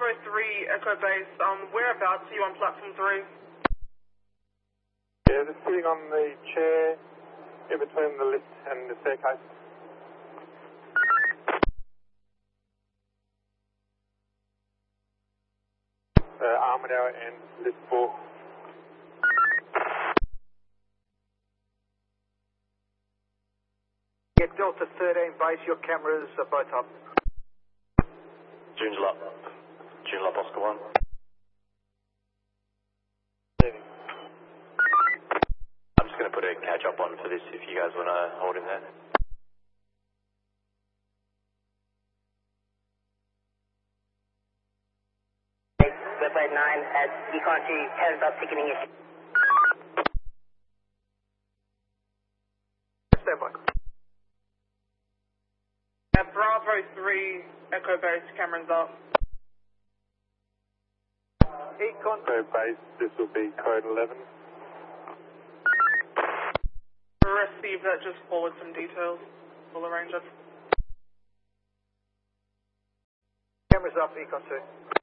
Bravo 3 Echo Base, whereabouts are you on platform 3? Yeah, just sitting on the chair in between the lift and the staircase. Armadale and lift 4. Get Delta 13 base, your cameras are both up. Joondalup Oscar 1. I'm just going to put a catch up on for this if you guys want to hold in there. Website 9 at Econ 2, hands up ticketing issue. Stand by. Bravo 3 Echo Base, cameras up. Econ. So base, this will be code 11. Receive that, just forward some details. We'll arrange it. Cameras up, Econ 2.